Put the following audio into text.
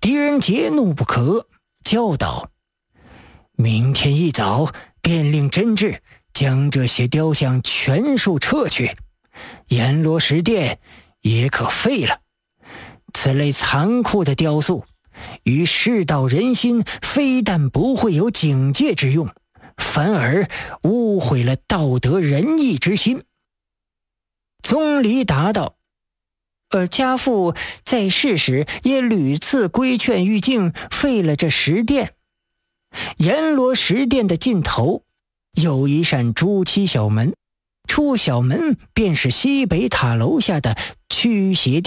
狄仁杰怒不可，叫道：明天一早便令真挚将这些雕像全数撤去，阎罗石殿也可废了。此类残酷的雕塑与世道人心非但不会有警戒之用，反而污毁了道德仁义之心。宗理答道：家父在世时也屡次规劝玉净废了这石殿。阎罗石殿的尽头有一扇朱漆小门，出小门便是西北塔楼下的驱邪殿。